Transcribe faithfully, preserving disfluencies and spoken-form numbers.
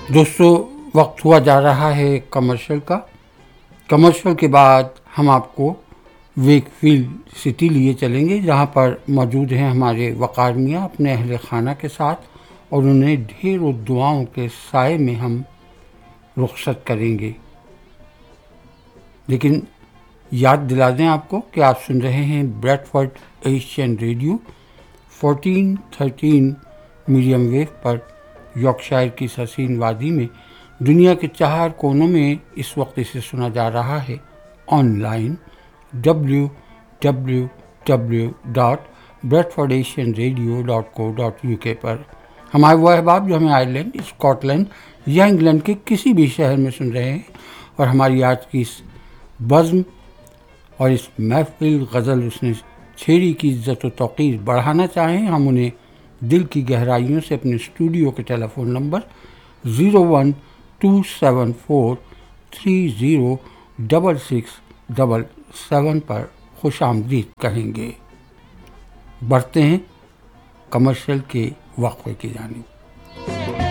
دوستو وقت ہوا جا رہا ہے کمرشل کا. کمرشل کے بعد ہم آپ کو ویک فیلڈ سٹی لیے چلیں گے جہاں پر موجود ہیں ہمارے وقار میاں اپنے اہل خانہ کے ساتھ, اور انہیں ڈھیروں دعاؤں کے سائے میں ہم رخصت کریں گے. لیکن یاد دلا دیں آپ کو کہ آپ سن رہے ہیں bread Ford Asian radio fourteen thirteen medium view پر یارکشائر کی اس حسین وادی میں. دنیا کے چار کونوں میں اس وقت اسے سنا جا رہا ہے on line W W W dot bread Ford Asian radio dot کو ڈاٹ یو کے پر. ہمارے وہ احباب جو ہمیں آئرلینڈ, اسکاٹ لینڈ یا انگلینڈ کے کسی بھی شہر میں سن رہے ہیں اور ہماری آج کی اس بزم اور اس محفل غزل اس نے چھیڑی کی عزت و توقیر بڑھانا چاہیں, ہم انہیں دل کی گہرائیوں سے اپنے اسٹوڈیو کے ٹیلی phone number zero one to seven four three zero double six double seven پر خوش آمدید کہیں گے. بڑھتے ہیں کمرشل کے وقفے کی جانب.